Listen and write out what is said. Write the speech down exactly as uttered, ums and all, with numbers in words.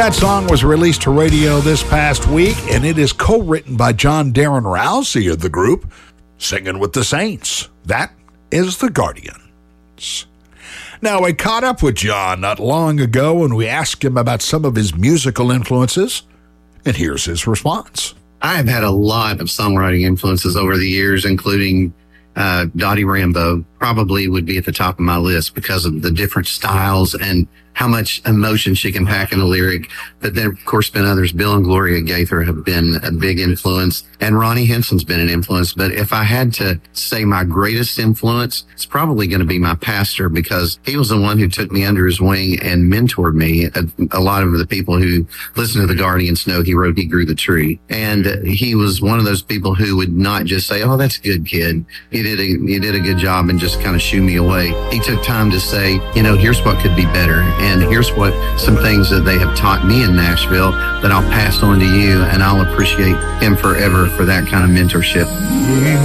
That song was released to radio this past week, and it is co-written by John Darren Rousey of the group, Singing with the Saints. That is The Guardians. Now, I caught up with John not long ago, and we asked him about some of his musical influences, and here's his response. I've had a lot of songwriting influences over the years, including uh, Dottie Rambo. Probably would be at the top of my list because of the different styles and how much emotion she can pack in a lyric. But then, of course, been others. Bill and Gloria Gaither have been a big influence, and Ronnie Henson's been an influence. But if I had to say my greatest influence, it's probably going to be my pastor, because he was the one who took me under his wing and mentored me. A, a lot of the people who listen to the Guardians know he wrote He Grew the Tree. And he was one of those people who would not just say, oh, that's a good kid. You did a, you did a good job, and just kind of shoo me away. He took time to say, you know, here's what could be better. And here's what some things that they have taught me in Nashville that I'll pass on to you, and I'll appreciate him forever for that kind of mentorship.